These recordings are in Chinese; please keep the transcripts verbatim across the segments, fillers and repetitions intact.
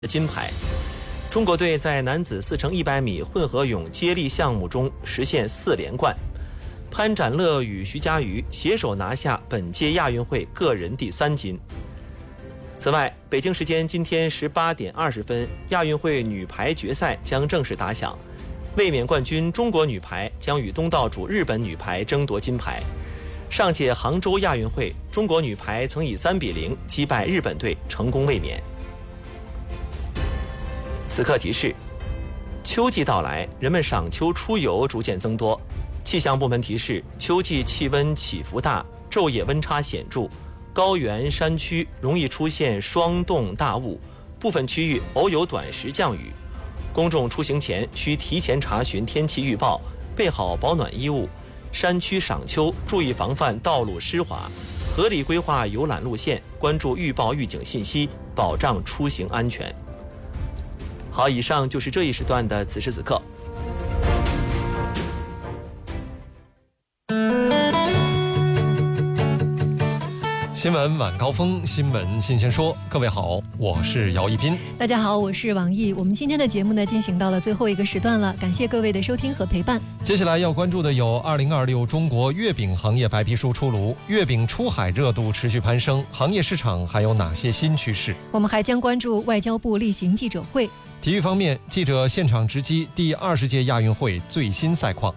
金牌。中国队在男子四乘一百米混合泳接力项目中实现四连冠，潘展乐与徐嘉余携手拿下本届亚运会个人第三金。此外，北京时间今天十八点二十分，亚运会女排决赛将正式打响，卫冕冠军中国女排将与东道主日本女排争夺金牌。上届杭州亚运会，中国女排曾以三比零击败日本队，成功卫冕。此刻提示：秋季到来，人们赏秋出游逐渐增多。气象部门提示，秋季气温起伏大，昼夜温差显著，高原山区容易出现霜冻大雾，部分区域偶有短时降雨。公众出行前需提前查询天气预报，备好保暖衣物。山区赏秋注意防范道路湿滑，合理规划游览路线，关注预报预警信息，保障出行安全。好，以上就是这一时段的此时此刻。 新闻晚高峰，新闻新鲜说。各位好，我是姚一斌。 大家好，我是王毅。我们今天的节目呢进行到了最后一个时段了，感谢各位的收听和陪伴。 接下来要关注的有二零二六中国月饼行业白皮书出炉，月饼出海热度持续攀升，行业市场还有哪些新趋势？ 我们还将关注外交部例行记者会。 体育方面，记者现场直击第二十届亚运会最新赛况。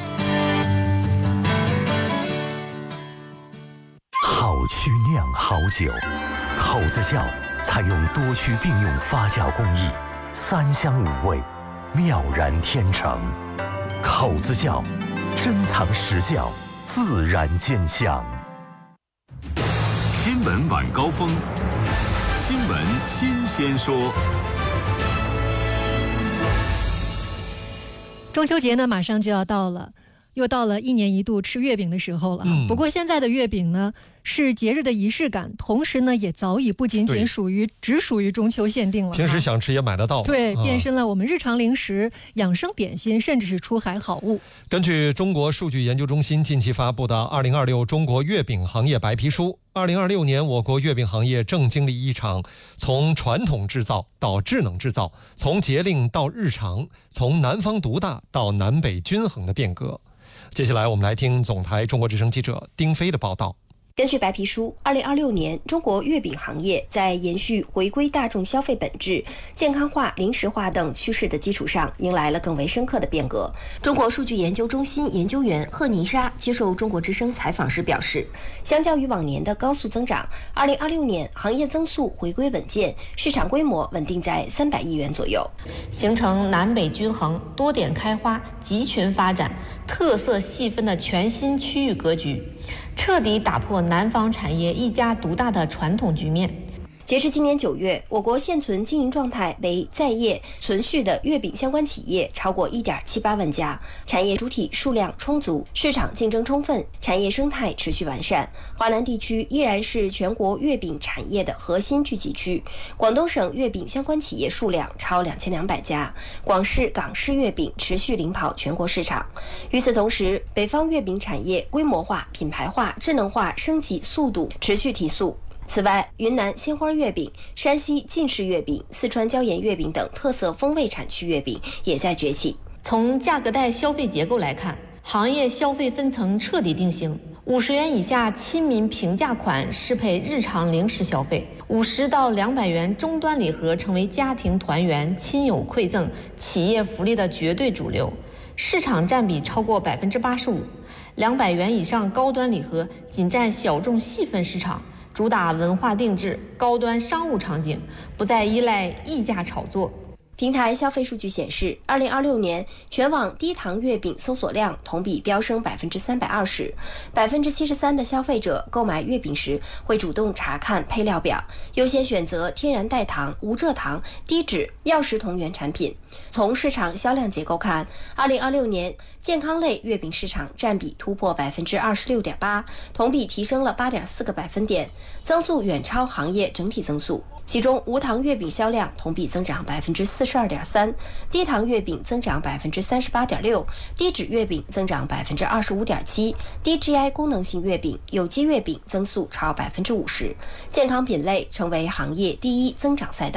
好曲酿好酒，口子窖采用多区并用发酵工艺，三香五味，妙然天成。口子窖，珍藏实窖，自然见香。 新闻晚高峰，新闻新鲜说。 中秋节呢，马上就要到了。又到了一年一度吃月饼的时候了。嗯、不过现在的月饼呢，是节日的仪式感，同时呢，也早已不仅仅属于只属于中秋限定了。 平时想吃也买得到。 对，变身了我们日常零食、养生点心，甚至是出海好物。 根据中国数据研究中心近期发布的《二零二六中国月饼行业白皮书》，二零二六年我国月饼行业正经历一场从传统制造到智能制造，从节令到日常，从南方独大到南北均衡的变革。接下来我们来听总台中国之声记者丁飞的报道。 根据白皮书，二零二六年中国月饼行业在延续回归大众消费本质、健康化、零食化等趋势的基础上，迎来了更为深刻的变革。中国数据研究中心研究员贺妮莎接受中国之声采访时表示，相较于往年的高速增长，二零二六年行业增速回归稳健，市场规模稳定在三百亿元左右， 形成南北均衡、多点开花、集群发展、特色细分的全新区域格局，彻底打破南方产业一家独大的传统局面。 截至今年九月，我国现存经营状态为在业存续的月饼相关企业超过 一点七八万家，产业主体数量充足，市场竞争充分，产业生态持续完善。华南地区依然是全国月饼产业的核心聚集区，广东省月饼相关企业数量超两千两百家，广式、港式月饼持续领跑全国市场。与此同时，北方月饼产业规模化、品牌化、智能化升级速度持续提速。此外，云南鲜花月饼、山西晋式月饼、四川椒盐月饼等特色风味产区月饼也在崛起。 从价格带消费结构来看，行业消费分层彻底定型。五十元以下亲民平价款适配日常零食消费，五十到两百元终端礼盒成为家庭团圆、亲友馈赠、企业福利的绝对主流，市场占比超过百分之八十五。两百元以上高端礼盒仅占小众细分市场。主打文化定制、高端商务场景，不再依赖溢价炒作。 平台消费数据显示，二零二六年全网低糖月饼搜索量同比飙升百分之三百二十，百分之七十三的消费者购买月饼时会主动查看配料表，优先选择天然代糖、无蔗糖、低脂、药食同源产品。从市场销量结构看，二零二六年健康类月饼市场占比突破百分之二十六点八，同比提升了八点四个百分点，增速远超行业整体增速。其中无糖月饼销量同比增长百分之四十二点三，低糖月饼增长百分之三十八点六，低脂月饼增长百分之二十五点七，低 G I 功能性月饼、有机月饼增速超百分之五十，健康品类成为行业第一增长赛道。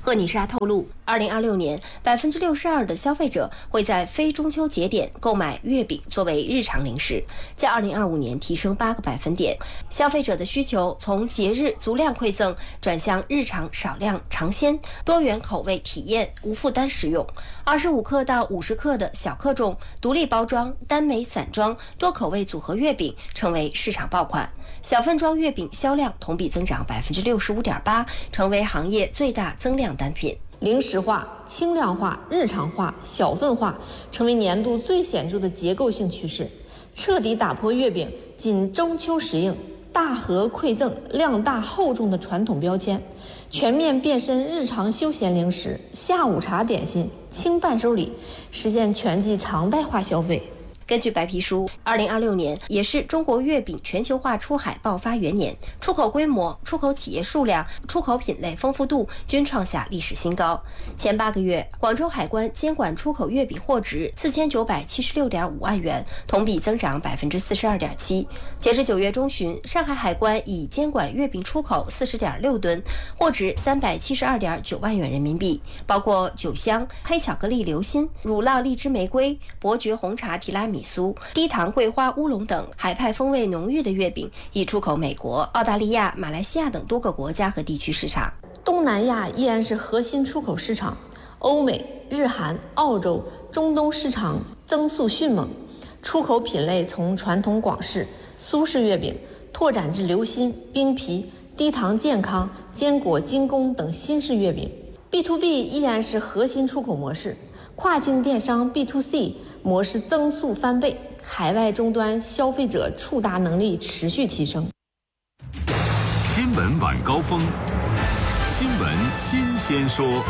赫尼莎透露，二零二六年百分之六十二的消费者会在非中秋节点购买月饼作为日常零食，较二零二五年提升八个百分点。消费者的需求从节日足量馈赠转向日常少量尝鲜、多元口味体验、无负担食用。二十五克到五十克的小克重、独立包装、单枚散装、多口味组合月饼成为市场爆款。小份装月饼销量同比增长百分之六十五点八，成为行业最大增量单品。 零食化、轻量化、日常化、小份化成为年度最显著的结构性趋势，彻底打破月饼仅中秋时应、大盒馈赠、量大厚重的传统标签，全面变身日常休闲零食、下午茶点心、轻伴手礼，实现全季常态化消费。 根据白皮书，二零二六年也是中国月饼全球化出海爆发元年，出口规模、出口企业数量、出口品类丰富度均创下历史新高。前八个月，广州海关监管出口月饼货值四千九百七十六点五万元，同比增长百分之四十二点七。截至九月中旬，上海海关已监管月饼出口四十点六吨，货值三百七十二点九万元人民币，包括酒香、黑巧克力流心、乳酪荔枝玫瑰、伯爵红茶提拉米。米苏、低糖桂花乌龙等海派风味浓郁的月饼已出口美国、澳大利亚、马来西亚等多个国家和地区市场。 东南亚依然是核心出口市场，欧美、日韩、澳洲、中东市场增速迅猛，出口品类从传统广式、苏式月饼拓展至流心、冰皮、低糖健康、坚果精工等新式月饼。B to B 依然是核心出口模式，跨境电商 B to C 模式增速翻倍，海外终端消费者触达能力持续提升。 新闻晚高峰，新闻新鲜说。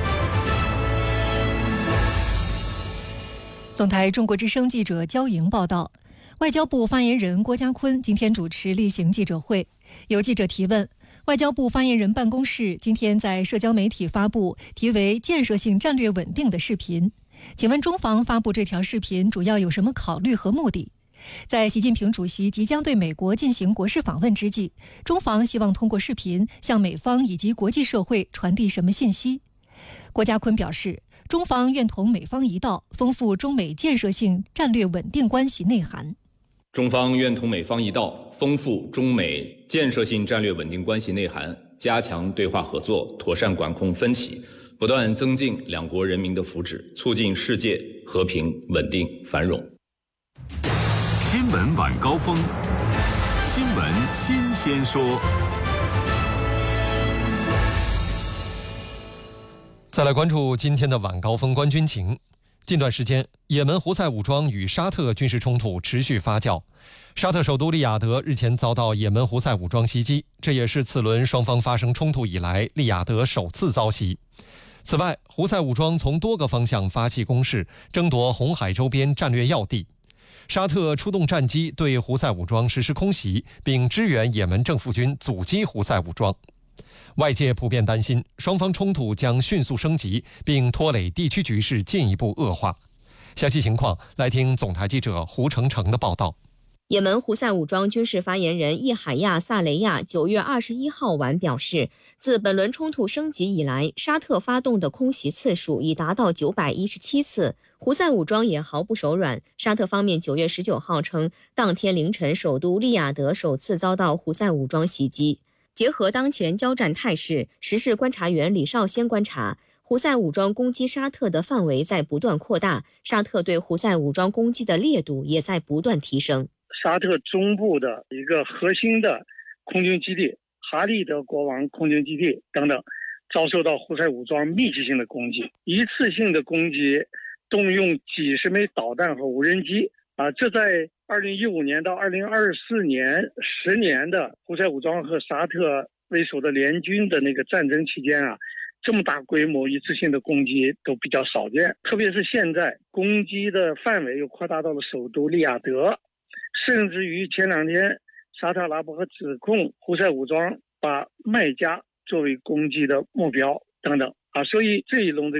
总台中国之声记者焦莹报道，外交部发言人郭家坤今天主持例行记者会，有记者提问，外交部发言人办公室今天在社交媒体发布题为建设性战略稳定的视频，请问中方发布这条视频主要有什么考虑和目的？在习近平主席即将对美国进行国事访问之际，中方希望通过视频向美方以及国际社会传递什么信息？郭家坤表示，中方愿同美方一道，丰富中美建设性战略稳定关系内涵。 中方愿同美方一道，丰富中美建设性战略稳定关系内涵，加强对话合作，妥善管控分歧，不断增进两国人民的福祉，促进世界和平、稳定、繁荣。 新闻晚高峰，新闻新鲜说。 再来关注今天的晚高峰观军情。近段时间，也门胡塞武装与沙特军事冲突持续发酵。沙特首都利雅得日前遭到也门胡塞武装袭击，这也是此轮双方发生冲突以来利雅得首次遭袭。此外，胡塞武装从多个方向发起攻势，争夺红海周边战略要地。沙特出动战机对胡塞武装实施空袭，并支援也门政府军阻击胡塞武装。外界普遍担心，双方冲突将迅速升级，并拖累地区局势进一步恶化。详细情况，来听总台记者胡成成的报道。 也门胡塞武装军事发言人易海亚·萨雷亚九月二十一号晚表示，自本轮冲突升级以来，沙特发动的空袭次数已达到九百一十七次，胡塞武装也毫不手软。沙特方面九月十九号称，当天凌晨首都利雅得首次遭到胡塞武装袭击。结合当前交战态势，时事观察员李少先观察，胡塞武装攻击沙特的范围在不断扩大，沙特对胡塞武装攻击的烈度也在不断提升。 沙特中部的一个核心的空军基地哈利德国王空军基地等等，遭受到胡塞武装密集性的攻击，一次性的攻击动用几十枚导弹和无人机啊，这在二零一五年到二零二四年十年的胡塞武装和沙特为首的联军的那个战争期间啊，这么大规模一次性的攻击都比较少见。特别是现在攻击的范围又扩大到了首都利雅得，甚至于前两天沙特阿拉伯指控胡塞武装把麦加作为攻击的目标等等啊，所以这一轮的